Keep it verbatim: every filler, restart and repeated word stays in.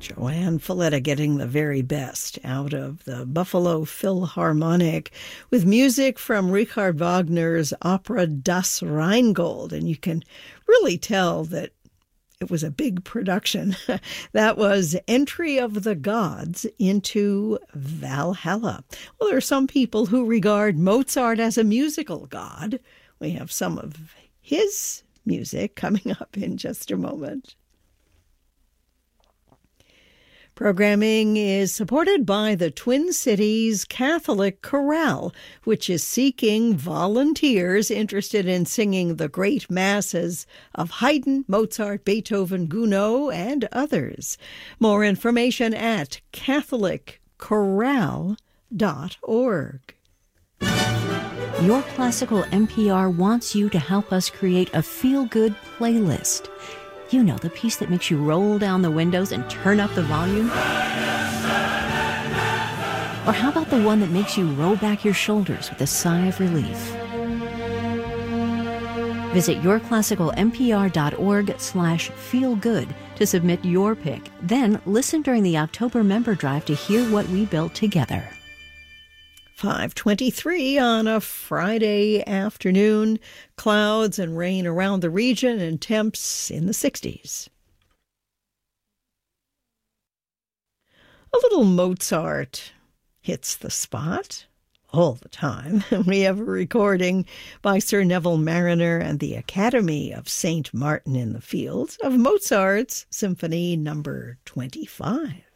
Joanne Falletta getting the very best out of the Buffalo Philharmonic with music from Richard Wagner's opera Das Rheingold. And you can really tell that it was a big production. That was Entry of the Gods into Valhalla. Well, there are some people who regard Mozart as a musical god. We have some of his music coming up in just a moment. Programming is supported by the Twin Cities Catholic Chorale, which is seeking volunteers interested in singing the great masses of Haydn, Mozart, Beethoven, Gounod, and others. More information at catholic chorale dot org. Your Classical N P R wants you to help us create a feel-good playlist. You know, the piece that makes you roll down the windows and turn up the volume? Or how about the one that makes you roll back your shoulders with a sigh of relief? Visit your classical n p r dot org slash feel good to submit your pick. Then listen during the October member drive to hear what we built together. five twenty-three on a Friday afternoon. Clouds and rain around the region and temps in the sixties. A little Mozart hits the spot all the time. We have a recording by Sir Neville Marriner and the Academy of Saint Martin in the Fields of Mozart's Symphony Number twenty-five.